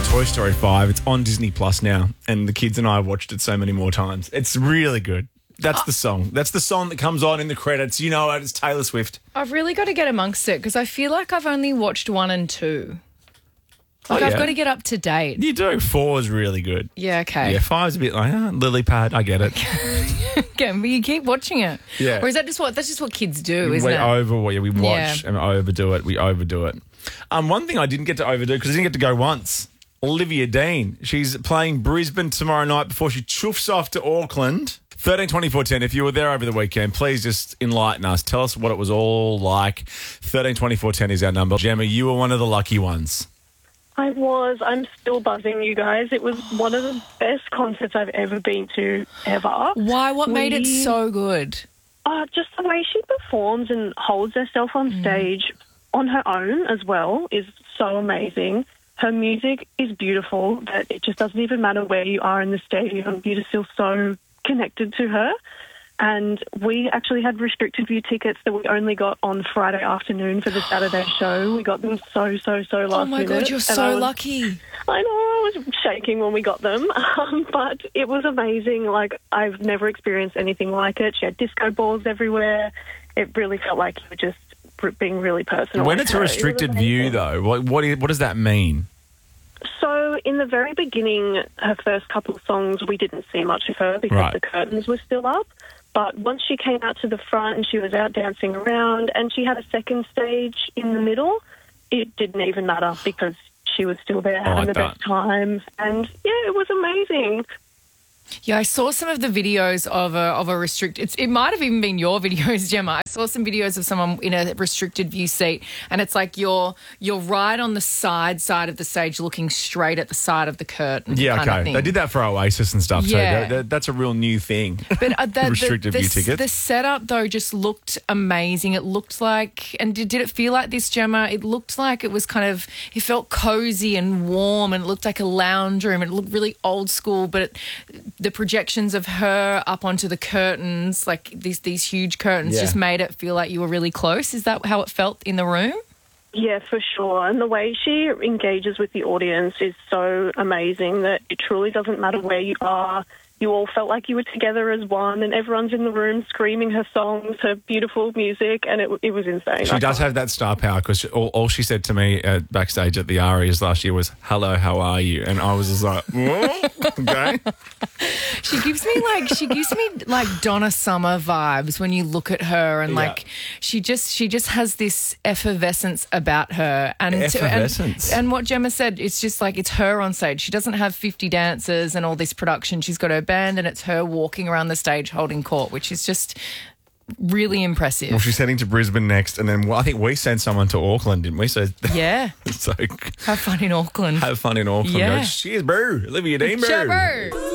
Oh, Toy Story 5. It's on Disney Plus now, and the kids and I have watched it so many more times. It's really good. That's the song. That's the song that comes on in the credits. You know it. It's Taylor Swift. I've really got to get amongst it because I feel like I've only watched 1 and 2. Like I've got to get up to date. You do. 4 is really good. Yeah, okay. Yeah, 5's a bit like, lily pad. I get it. Okay, but you keep watching it. Yeah. Or is that just that's just what kids do, isn't we it? We watch and overdo it. We overdo it. One thing I didn't get to overdo because I didn't get to go once. Olivia Dean. She's playing Brisbane tomorrow night before she chuffs off to Auckland. 13 24 10. If you were there over the weekend, please just enlighten us. Tell us what it was all like. 13 24 10 is our number. Gemma, you were one of the lucky ones. I was. I'm still buzzing, you guys. It was one of the best concerts I've ever been to, ever. Why? What made it so good? Just the way she performs and holds herself on stage on her own as well is so amazing. Her music is beautiful that it just doesn't even matter where you are in the stadium. You just feel so connected to her. And we actually had restricted view tickets that we only got on Friday afternoon for the Saturday show. We got them so last minute. Oh, my God, you're so lucky. I know, I was shaking when we got them. But it was amazing. Like, I've never experienced anything like it. She had disco balls everywhere. It really felt like you were just being really personal. When it's a restricted view, though, what does that mean? So in the very beginning, her first couple of songs, we didn't see much of her because the curtains were still up. But once she came out to the front and she was out dancing around and she had a second stage in the middle, it didn't even matter because she was still there having the best time. And, yeah, it was amazing. Yeah, I saw some of the videos of a restricted. It might have even been your videos, Gemma. I saw some videos of someone in a restricted view seat, and it's like you're right on the side of the stage, looking straight at the side of the curtain. Yeah, okay. They did that for Oasis and stuff yeah. too. That's a real new thing. But restricted view tickets. The setup though just looked amazing. It looked like, and did it feel like this, Gemma? It looked like it was it felt cozy and warm, and it looked like a lounge room. It looked really old school, but the projections of her up onto the curtains, like these huge curtains, just made it feel like you were really close. Is that how it felt in the room? Yeah, for sure. And the way she engages with the audience is so amazing that it truly doesn't matter where you are. You all felt like you were together as one, and everyone's in the room screaming her songs, her beautiful music, and it was insane. She does have that star power because all she said to me backstage at the Arias last year was, "Hello, how are you?" And I was just like, okay. She gives me like Donna Summer vibes when you look at her, and like she just has this effervescence about her. And effervescence. And what Gemma said, it's just like it's her on stage. She doesn't have 50 dancers and all this production. She's got her band, and it's her walking around the stage holding court, which is just really impressive. Well, she's heading to Brisbane next, and then I think we sent someone to Auckland, didn't we? So yeah. So have fun in Auckland. Have fun in Auckland. Yeah. Cheers, bro. Olivia Dean, bro. Sure, bro.